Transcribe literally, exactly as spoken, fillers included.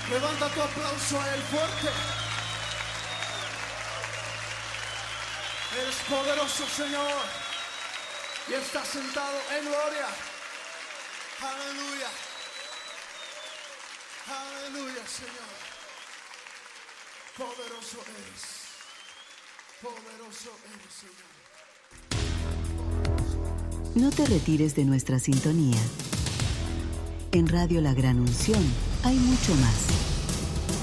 Levanta tu aplauso a Él fuerte. Eres poderoso, Señor, y estás sentado en gloria. Aleluya. Aleluya, Señor. Poderoso eres. Poderoso eres, Señor. No te retires de nuestra sintonía. En Radio La Gran Unción hay mucho más.